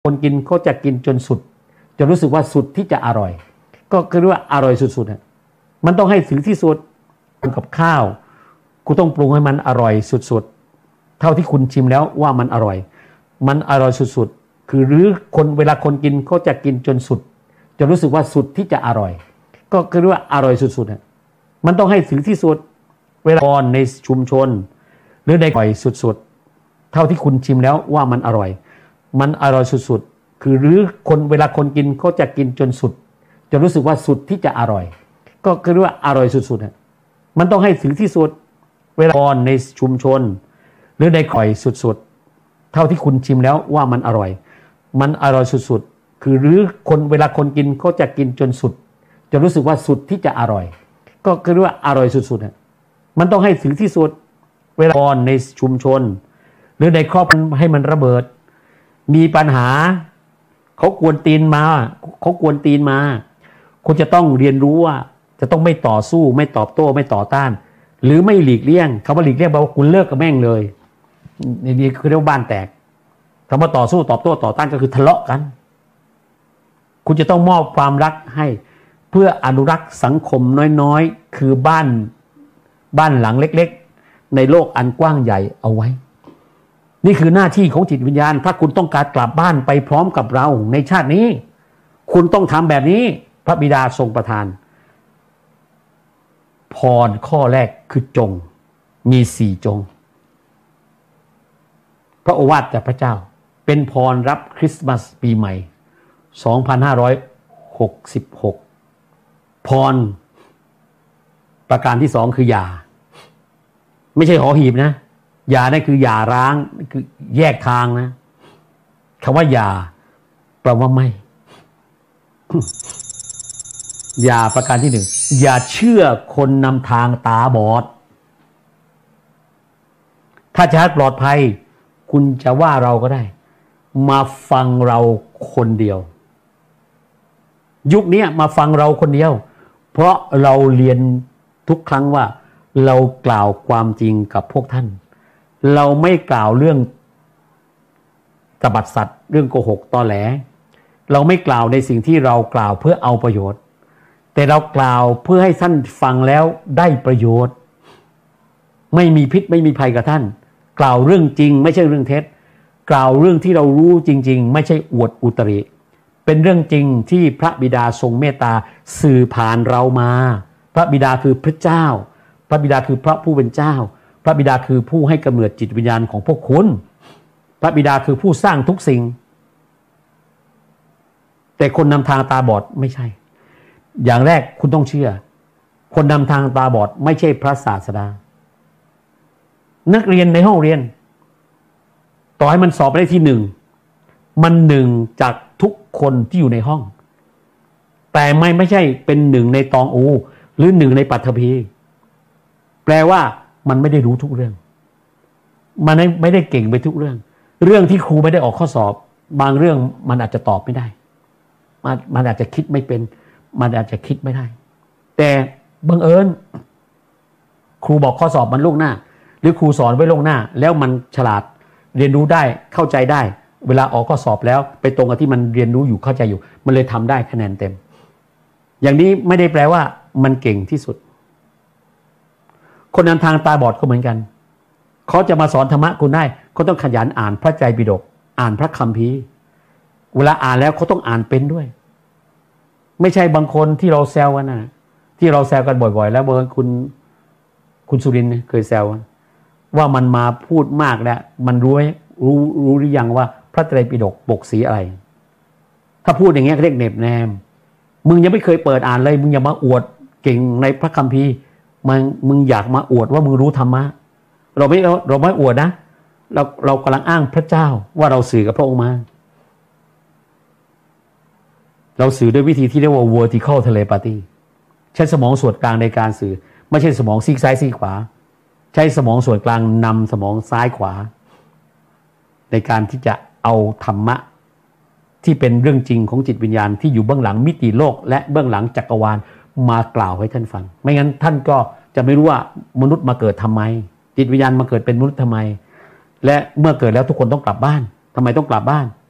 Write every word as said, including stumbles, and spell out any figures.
คนกินเขาจะกินจนสุดจะรู้สึกว่าสุดที่จะอร่อยก็คือเรียกว่าอร่อยสุดๆอ่ะมันต้องให้ถึงที่สุดกับข้าวกูต้องปรุงให้มันอร่อยสุดๆเท่าที่คุณชิมแล้วว่ามันอร่อยมันอร่อยสุดๆคือหรือคนเวลาคนกินเขาจะกินจนสุดจะรู้สึกว่าสุดที่จะอร่อยก็คือเรียกว่าอร่อยสุดๆอ่ะมันต้องให้ถึงที่สุดเวลาในชุมชนหรือในอร่อยสุดๆเท่าที่คุณชิมแล้วว่ามันอร่อยมันอร่อยสุดๆคือหรือคนเวลาคนกินเขาจะกินจนสุดจะรู้สึกว่าสุดที่จะอร่อยก็คือเรียกว่าอร่อยสุดๆอ่ะมันต้องให้ถึงที่สุดเวลาในชุมชนหรือในอร่อยสุดๆเท่าที่คุณชิมแล้วว่ามันอร่อยมันอร่อยสุดๆคือหรือคนเวลาคนกินเขาจะกินจนสุดจะรู้สึกว่าสุดที่จะอร่อยก็คือเรียกว่าอร่อยสุดๆอ่ะมันต้องให้ถึงที่สุดเวลาในชุมชนหรือในครอบครัวให้มันระเบิดมีปัญหาเขากวนตีนมาเขากวนตีนมาคุณจะต้องเรียนรู้ว่าจะต้องไม่ต่อสู้ไม่ตอบโต้ไม่ต่อต้านหรือไม่หลีกเลี่ยงคำว่าหลีกเลี่ยงแปลว่าคุณเลิกกับแม่งเลยนี่คือเรียกว่าบ้านแตกคำว่าต่อสู้ตอบโต้ต่อต้านก็คือทะเลาะกันคุณจะต้องมอบความรักให้เพื่ออนุรักษ์สังคมน้อยๆคือบ้านบ้านหลังเล็กๆในโลกอันกว้างใหญ่เอาไว้นี่คือหน้าที่ของจิตวิญญาณถ้าคุณต้องการกลับบ้านไปพร้อมกับเราในชาตินี้คุณต้องทำแบบนี้พระบิดาทรงประทานพรข้อแรกคือจงมีสี่จงพระโอวาทจากพระเจ้าเป็นพรรับคริสต์มาสปีใหม่สองพันห้าร้อยหกสิบหกพรประการที่สองคือหย่าไม่ใช่หอหีบนะหย่านั่นคือหย่าร้างคือแยกทางนะคำว่าหย่าแปลว่าไม่หย่าประการที่หนึ่งอย่าเชื่อคนนำทางตาบอดถ้าจะให้ปลอดภัยคุณจะว่าเราก็ได้มาฟังเราคนเดียวยุคนี้มาฟังเราคนเดียวเพราะเราเรียนทุกครั้งว่าเรากล่าวความจริงกับพวกท่านเราไม่กล่าวเรื่องตบัดสัตว์เรื่องโกหกตอแหลเราไม่กล่าวในสิ่งที่เรากล่าวเพื่อเอาประโยชน์แต่เรากล่าวเพื่อให้ท่านฟังแล้วได้ประโยชน์ไม่มีพิษไม่มีภัยกับท่านกล่าวเรื่องจริงไม่ใช่เรื่องเท็จกล่าวเรื่องที่เรารู้จริงๆไม่ใช่อวดอุตริเป็นเรื่องจริงที่พระบิดาทรงเมตตาสื่อผ่านเรามาพระบิดาคือพระเจ้าพระบิดาคือพระผู้เป็นเจ้าพระบิดาคือผู้ให้กำเนิดจิตวิญญาณของพวกคุณพระบิดาคือผู้สร้างทุกสิ่งแต่คนนำทางตาบอดไม่ใช่อย่างแรกคุณต้องเชื่อคนนำทางตาบอดไม่ใช่พระศาสดานักเรียนในห้องเรียนต่อให้มันสอบไปได้ที่หนึ่งมันหนึ่งจากทุกคนที่อยู่ในห้องแต่ไม่ไม่ใช่เป็นหนึ่งในตองอูหรือหนึ่งในปัทภีแปลว่ามันไม่ได้รู้ทุกเรื่องมันไม่ได้เก่งไปทุกเรื่องเรื่องที่ครูไม่ได้ออกข้อสอบบางเรื่องมันอาจจะตอบไม่ได้มันมันอาจจะคิดไม่เป็นมันอาจจะคิดไม่ได้แต่บังเอิญครูบอกข้อสอบมันล่วงหน้าหรือครูสอนไว้ล่วงหน้าแล้วมันฉลาดเรียนรู้ได้เข้าใจได้เวลาออกข้อสอบแล้วไปตรงกับที่มันเรียนรู้อยู่เข้าใจอยู่มันเลยทำได้คะแนนเต็มอย่างนี้ไม่ได้แปลว่ามันเก่งที่สุดคนนำทางตาบอดก็เหมือนกันเขาจะมาสอนธรรมะคุณได้เขาต้องขยันอ่านพระไตรปิฎกอ่านพระคัมภีร์เวลาอ่านแล้วเขาต้องอ่านเป็นด้วยไม่ใช่บางคนที่เราแซวกันนะที่เราแซวกันบ่อยๆแล้วเบอร์คุณคุณสุรินทร์เคยแซวว่ามันมาพูดมากแล้วมันรู้รู้รู้หรือยังว่าพระไตรปิฎกปกสีอะไรถ้าพูดอย่างเงี้ยเรียกเน็บแนมมึงยังไม่เคยเปิดอ่านเลยมึงอย่ามาอวดเก่งในพระคัมภีร์มึงมึงอยากมาอวดว่ามึงรู้ธรรมะเราไม่เราไม่อวดนะเราเรากำลังอ้างพระเจ้าว่าเราสื่อกับพระองค์มาเราสื่อด้วยวิธีที่เรียกว่า vertical telepathy ใช้สมองส่วนกลางในการสื่อไม่ใช่สมองซีกซ้ายซีกขวาใช้สมองส่วนกลางนำสมองซ้ายขวาในการที่จะเอาธรรมะที่เป็นเรื่องจริงของจิตวิญญาณที่อยู่เบื้องหลังมิติโลกและเบื้องหลังจักรวาลมากล่าวให้ท่านฟังไม่งั้นท่านก็จะไม่รู้ว่ามนุษย์มาเกิดทำไมจิตวิญญาณมาเกิดเป็นมนุษย์ทำไมและเมื่อเกิดแล้วทุกคนต้องกลับบ้านทำไมต้องกลับบ้าน